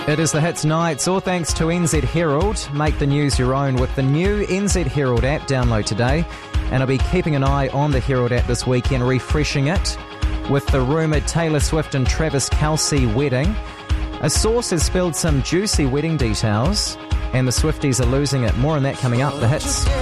It is the Hits Nights, all thanks to NZ Herald. Make the news your own with the new NZ Herald app. Download today. And I'll be keeping an eye on the Herald app this weekend, refreshing it with the rumoured Taylor Swift and Travis Kelce wedding. A source has spilled some juicy wedding details, and the Swifties are losing it. More on that coming up. The Hits.